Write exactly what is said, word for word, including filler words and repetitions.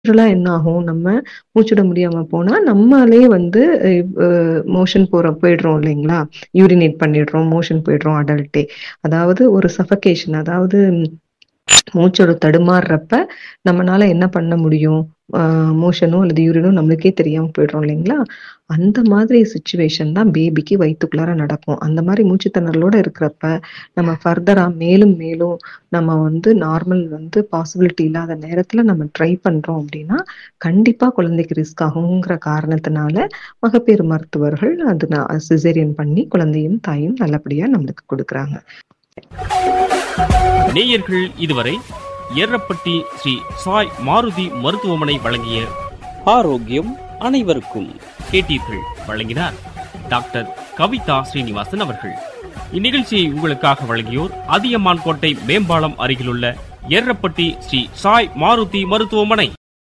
நேச்சுரலா என்ன ஆகும், நம்ம மூச்சுட முடியாம போனா நம்மளே வந்து மோஷன் போற போயிடுறோம் இல்லைங்களா? யூரினேட் பண்ணிடுறோம், மோஷன் போயிடுறோம் அடல்ட்டே. அதாவது ஒரு சஃபகேஷன், அதாவது மூச்சோட தடுமாறுறப்ப நம்மனால என்ன பண்ண முடியும்? ஆ மோஷனோ அல்லது யூரினோ நம்மளுக்கே தெரியாம போயிடுறோம் இல்லைங்களா? அந்த மாதிரி சிச்சுவேஷன் தான் பேபிக்கு வயித்துக்குள்ளார நடக்கும். அந்த மாரி மூச்சு திணறலோட இருக்கிறப்ப, நம்ம ஃபர்தரா மேலும் மேலும் நம்ம வந்து நார்மல் வந்து பாசிபிலிட்டி இல்லாத நேரத்துல நம்ம ட்ரை பண்றோம் அப்படின்னா, கண்டிப்பா குழந்தைக்கு ரிஸ்க் ஆகுங்கிற காரணத்தினால, மகப்பேறு மருத்துவர்கள் அது ந சிசேரியன் பண்ணி குழந்தையும், தாயும் நல்லபடியா நம்மளுக்கு குடுக்குறாங்க. நேயர்கள் இதுவரை எர்ரப்பட்டி ஸ்ரீ சாய் மாருதி மருத்துவமனை வழங்கிய ஆரோக்கியம் அனைவருக்கும் கேட்டீர்கள். வழங்கினார் டாக்டர் கவிதா ஸ்ரீனிவாசன் அவர்கள். இந்நிகழ்ச்சியை உங்களுக்காக வழங்கியோர் அதியமான் கோட்டை மேம்பாலம் அருகிலுள்ள எர்ரப்பட்டி ஸ்ரீ சாய் மாருதி மருத்துவமனை.